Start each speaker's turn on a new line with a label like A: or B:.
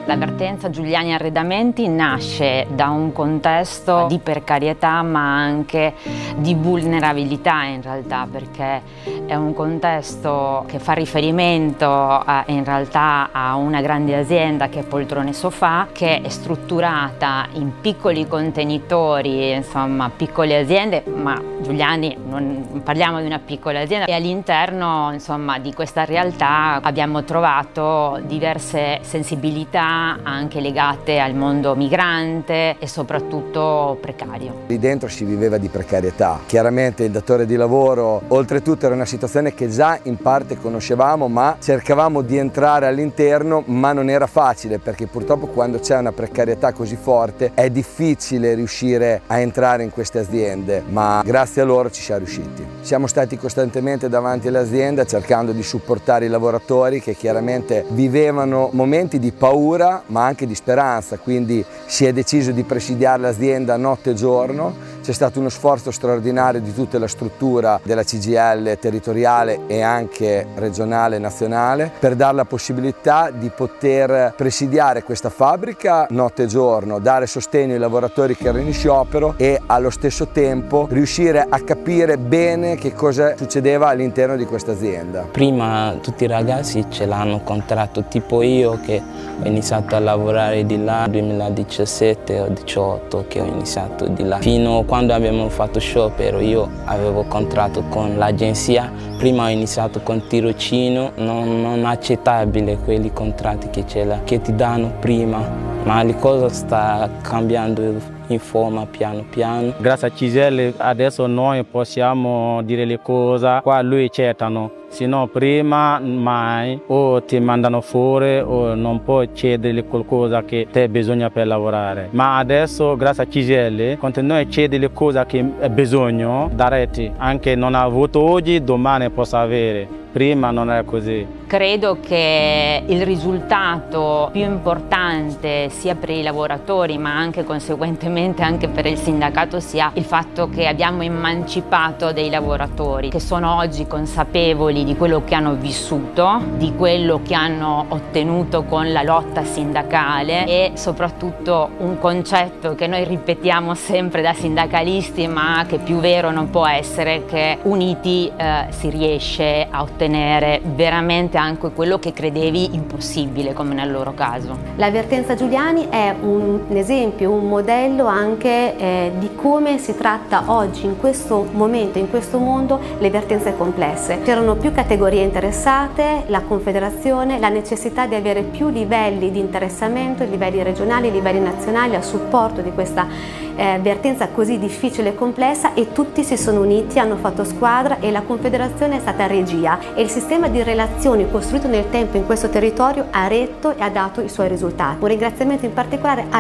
A: La Vertenza Giuliani Arredamenti nasce da un contesto di precarietà ma anche di vulnerabilità in realtà, perché è un contesto che fa riferimento in realtà a una grande azienda che è Poltrone Sofà, che è strutturata in piccoli contenitori, insomma piccole aziende, ma Giuliani non parliamo di una piccola azienda, e all'interno insomma di questa realtà abbiamo trovato diverse sensibilità anche legate al mondo migrante e soprattutto precario.
B: Lì dentro si viveva di precarietà, chiaramente il datore di lavoro, oltretutto era una situazione che già in parte conoscevamo, ma cercavamo di entrare all'interno, ma non era facile perché purtroppo quando c'è una precarietà così forte è difficile riuscire a entrare in queste aziende, ma grazie a loro ci siamo riusciti. Siamo stati costantemente davanti all'azienda cercando di supportare i lavoratori che chiaramente vivevano momenti di paura ma anche di speranza, quindi si è deciso di presidiare l'azienda notte e giorno. C'è stato uno sforzo straordinario di tutta la struttura della CGIL territoriale e anche regionale e nazionale per dare la possibilità di poter presidiare questa fabbrica notte e giorno, dare sostegno ai lavoratori che erano in sciopero e allo stesso tempo riuscire a capire bene che cosa succedeva all'interno di questa azienda.
C: Prima tutti i ragazzi ce l'hanno contratto, tipo io che ho iniziato a lavorare di là nel 2017 o 2018 che ho iniziato di là. Fino a quando abbiamo fatto sciopero io avevo contratto con l'agenzia, prima ho iniziato con tirocino, non accettabile quelli contratti che ti danno prima, ma le cose stanno cambiando in forma piano piano.
D: Grazie a CGIL adesso noi possiamo dire le cose, qua lui accettano, se no prima mai o ti mandano fuori o non puoi chiedere qualcosa che te bisogna per lavorare. Ma adesso grazie a CGIL continua a chiedere le cose che hai bisogno, darete, anche non ha avuto oggi, domani posso avere. Prima non era così.
A: Credo che il risultato più importante sia per i lavoratori ma anche conseguentemente anche per il sindacato sia il fatto che abbiamo emancipato dei lavoratori che sono oggi consapevoli di quello che hanno vissuto, di quello che hanno ottenuto con la lotta sindacale e soprattutto un concetto che noi ripetiamo sempre da sindacalisti ma che più vero non può essere, che uniti si riesce a ottenere veramente anche quello che credevi impossibile, come nel loro caso.
E: La Vertenza Giuliani è un esempio, un modello anche di come si tratta oggi, in questo momento, in questo mondo, le vertenze complesse. C'erano più categorie interessate, la Confederazione, la necessità di avere più livelli di interessamento, livelli regionali, livelli nazionali a supporto di questa vertenza così difficile e complessa, e tutti si sono uniti, hanno fatto squadra e la Confederazione è stata regia e il sistema di relazioni costruito nel tempo in questo territorio ha retto e ha dato i suoi risultati. Un ringraziamento in particolare